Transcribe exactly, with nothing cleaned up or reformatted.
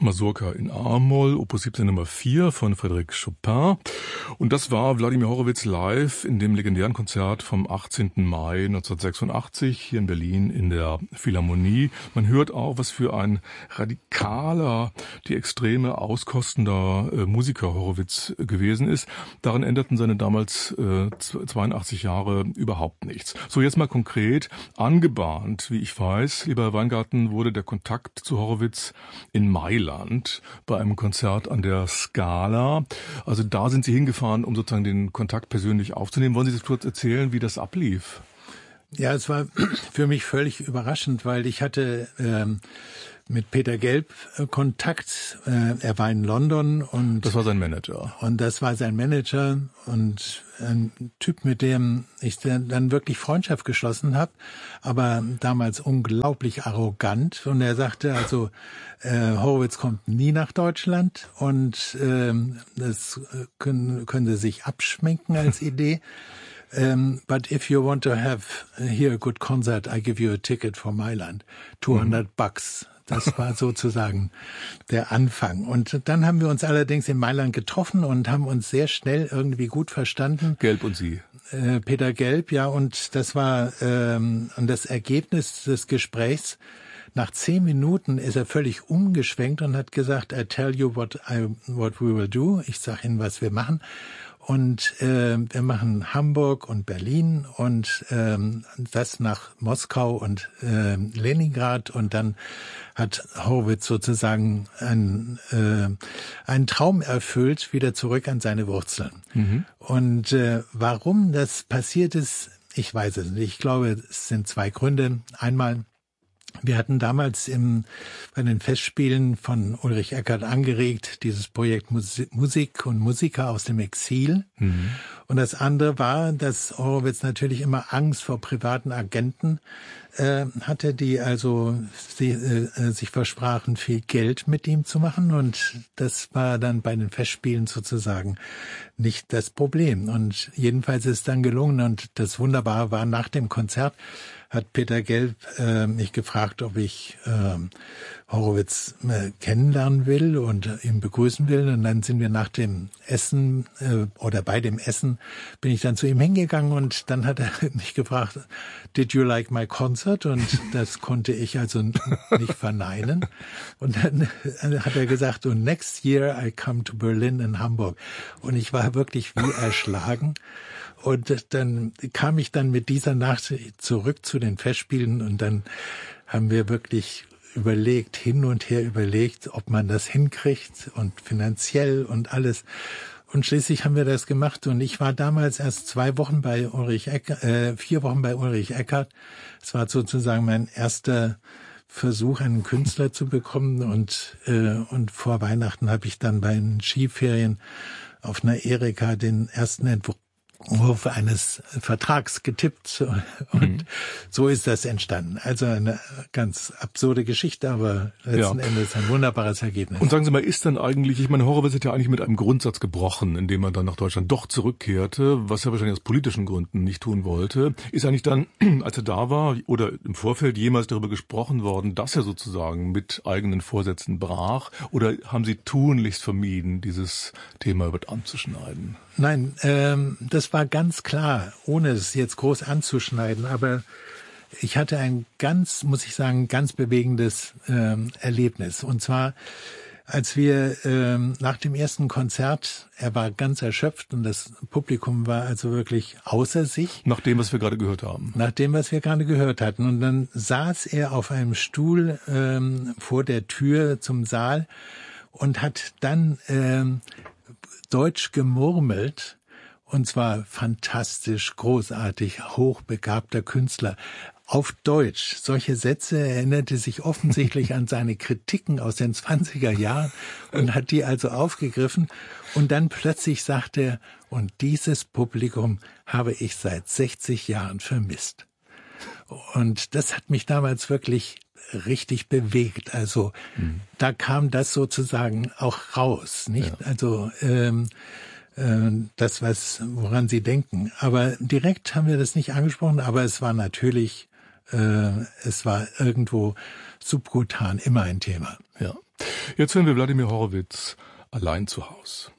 Masurka in A-Moll, Opus siebzehn Nummer vier von Frédéric Chopin. Und das war Wladimir Horowitz live in dem legendären Konzert vom achtzehnten Mai neunzehnhundertsechsundachtzig hier in Berlin in der Philharmonie. Man hört auch, was für ein radikaler, die Extreme auskostender äh, Musiker Horowitz gewesen ist. Daran änderten seine damals äh, zweiundachtzig Jahre überhaupt nichts. So, jetzt mal konkret angebahnt, wie ich weiß, lieber Herr Weingarten, wurde der Kontakt zu Horowitz in Mailand bei einem Konzert an der Scala. Also da sind Sie hingefahren, um sozusagen den Kontakt persönlich aufzunehmen. Wollen Sie das kurz erzählen, wie das ablief? Ja, es war für mich völlig überraschend, weil ich hatte ähm, mit Peter Gelb äh, Kontakt. Äh, er war in London und das war sein Manager. Und das war sein Manager und ein Typ, mit dem ich dann wirklich Freundschaft geschlossen habe, aber damals unglaublich arrogant. Und er sagte also, äh, Horowitz kommt nie nach Deutschland und äh, das können, können Sie sich abschminken als Idee. Um, but if you want to have here a good concert, I give you a ticket for Mailand, two hundred bucks. Das war sozusagen der Anfang. Und dann haben wir uns allerdings in Mailand getroffen und haben uns sehr schnell irgendwie gut verstanden. Gelb und Sie. Äh, Peter Gelb, ja. Und das war ähm, und das Ergebnis des Gesprächs. Nach zehn Minuten ist er völlig umgeschwenkt und hat gesagt, I tell you what I what we will do. Ich sage Ihnen, was wir machen. Und äh, wir machen Hamburg und Berlin und ähm, das nach Moskau und äh, Leningrad. Und dann hat Horowitz sozusagen einen, äh, einen Traum erfüllt, wieder zurück an seine Wurzeln. Mhm. Und äh, warum das passiert ist, ich weiß es nicht. Ich glaube, es sind zwei Gründe. Einmal, wir hatten damals im, bei den Festspielen von Ulrich Eckert angeregt, dieses Projekt Musik und Musiker aus dem Exil. Mhm. Und das andere war, dass Horowitz natürlich immer Angst vor privaten Agenten äh, hatte, die also sie, äh, sich versprachen, viel Geld mit ihm zu machen. Und das war dann bei den Festspielen sozusagen nicht das Problem. Und jedenfalls ist es dann gelungen. Und das Wunderbare war, nach dem Konzert hat Peter Gelb äh, mich gefragt, ob ich äh, Horowitz äh, kennenlernen will und äh, ihn begrüßen will. Und dann sind wir nach dem Essen äh, oder bei dem Essen bin ich dann zu ihm hingegangen und dann hat er mich gefragt, did you like my concert? Und das konnte ich also nicht verneinen. Und dann hat er gesagt, und next year I come to Berlin and Hamburg. Und ich war wirklich wie erschlagen. Und dann kam ich dann mit dieser Nacht zurück zu den Festspielen und dann haben wir wirklich überlegt, hin und her überlegt, ob man das hinkriegt und finanziell und alles. Und schließlich haben wir das gemacht und ich war damals erst zwei Wochen bei Ulrich Eckert, äh, vier Wochen bei Ulrich Eckert. Es war sozusagen mein erster Versuch, einen Künstler zu bekommen und äh, und vor Weihnachten habe ich dann bei den Skiferien auf einer Erika den ersten Entwurf Entwurf eines Vertrags getippt und mhm. so ist das entstanden. Also eine ganz absurde Geschichte, aber letzten ja. Endes ein wunderbares Ergebnis. Und sagen Sie mal, ist dann eigentlich, ich meine, Horowitz hat ja eigentlich mit einem Grundsatz gebrochen, indem er dann nach Deutschland doch zurückkehrte, was er wahrscheinlich aus politischen Gründen nicht tun wollte. Ist eigentlich dann, als er da war oder im Vorfeld jemals darüber gesprochen worden, dass er sozusagen mit eigenen Vorsätzen brach? Oder haben Sie tunlichst vermieden, dieses Thema überhaupt anzuschneiden? Nein, ähm, das war ganz klar, ohne es jetzt groß anzuschneiden, aber ich hatte ein ganz, muss ich sagen, ganz bewegendes ähm, Erlebnis. Und zwar, als wir ähm, nach dem ersten Konzert, er war ganz erschöpft und das Publikum war also wirklich außer sich. Nach dem, was wir gerade gehört haben. Nach dem, was wir gerade gehört hatten. Und dann saß er auf einem Stuhl ähm, vor der Tür zum Saal und hat dann ähm, Deutsch gemurmelt, und zwar fantastisch, großartig, hochbegabter Künstler. Auf Deutsch. Solche Sätze erinnerte sich offensichtlich an seine Kritiken aus den zwanziger Jahren und hat die also aufgegriffen. Und dann plötzlich sagte er, und dieses Publikum habe ich seit sechzig Jahren vermisst. Und das hat mich damals wirklich richtig bewegt. Also mhm. da kam das sozusagen auch raus, nicht? Ja. Also ähm, äh, das, was woran Sie denken. Aber direkt haben wir das nicht angesprochen. Aber es war natürlich, äh, es war irgendwo subkutan immer ein Thema. Ja. Jetzt hören wir Wladimir Horowitz allein zu Haus.